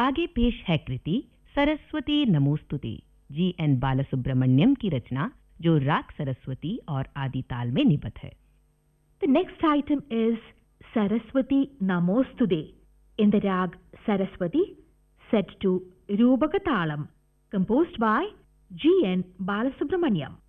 आगे पेश है कृति सरस्वती नमोस्तुते, जी.एन. बालासुब्रमण्यम की रचना, जो राग सरस्वती और आदि ताल में निबद्ध है. The next item is Saraswati Namostude in the rag Saraswati, set to Rubaka Talam, composed by G.N. Balasubramaniam.